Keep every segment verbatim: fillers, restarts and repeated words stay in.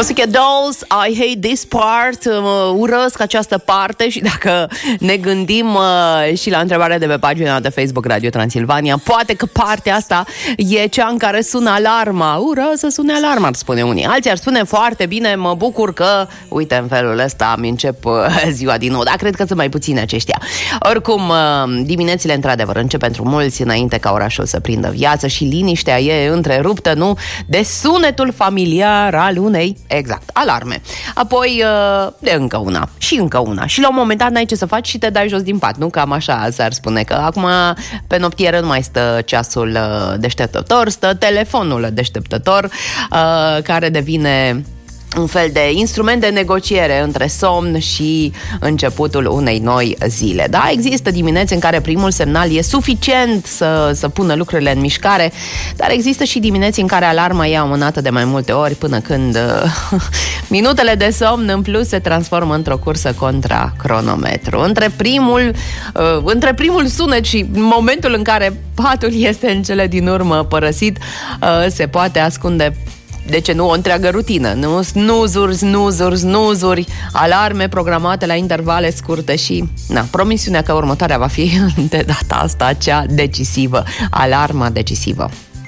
Pussycat Dolls, I hate this part, uh, urăsc această parte. Și dacă ne gândim uh, și la întrebarea de pe pagina de Facebook Radio Transilvania, poate că partea asta e cea în care sună alarma. Ură să sune alarma, ar spune unii. Alții ar spune foarte bine, mă bucur că, uite, în felul ăsta îmi încep uh, ziua din nou. Dar cred că sunt mai puțini aceștia. Oricum, uh, diminețile într-adevăr încep pentru mulți înainte ca orașul să prindă viață și liniștea e întreruptă, nu, de sunetul familiar al unei, exact, alarme. Apoi de încă una și încă una. Și la un moment dat n-ai ce să faci și te dai jos din pat, nu? Cam așa s-ar spune, că acum pe noptieră nu mai stă ceasul deșteptător, stă telefonul deșteptător, care devine un fel de instrument de negociere între somn și începutul unei noi zile. Da, există dimineți în care primul semnal e suficient să, să pună lucrurile în mișcare, dar există și dimineți în care alarma e amânată de mai multe ori până când uh, minutele de somn în plus se transformă într-o cursă contra cronometru. Între primul, uh, între primul sunet și momentul în care patul este în cele din urmă părăsit, uh, se poate ascunde, de ce nu, o întreagă rutină, nu? Snuzuri, snuzuri, snuzuri, alarme programate la intervale scurte și, na, promisiunea că următoarea va fi de data asta cea decisivă, alarma decisivă.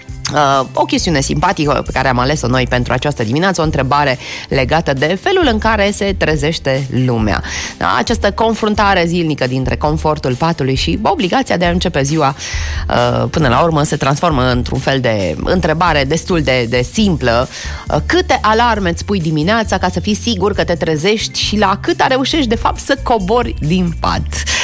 Uh, o chestiune simpatică pe care am ales-o noi pentru această dimineață, o întrebare legată de felul în care se trezește lumea. Da, această confruntare zilnică dintre confortul patului și obligația de a începe ziua, uh, până la urmă se transformă într-un fel de întrebare destul de, de simplă. Uh, câte alarme îți pui dimineața ca să fii sigur că te trezești și la câta reușești de fapt să cobori din pat?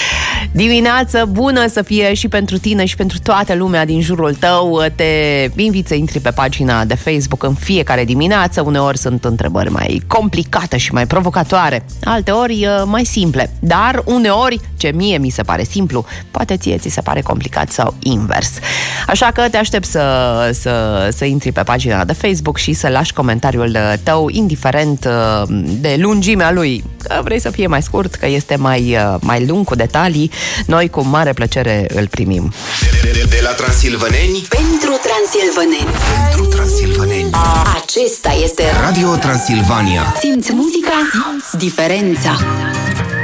Dimineață bună să fie și pentru tine și pentru toată lumea din jurul tău. Te invit să intri pe pagina de Facebook în fiecare dimineață. Uneori sunt întrebări mai complicate și mai provocatoare, alteori mai simple. Dar uneori, ce mie mi se pare simplu, poate ție ți se pare complicat sau invers. Așa că te aștept să, să, să intri pe pagina de Facebook și să lași comentariul tău, indiferent de lungimea lui. Că vrei să fie mai scurt, că este mai, mai lung cu detalii, noi cu mare plăcere îl primim. De, de, de la Transilvăneni pentru transilvăneni. Pentru transilvăneni. Acesta este Radio Transilvania. Simți muzica, simți diferența.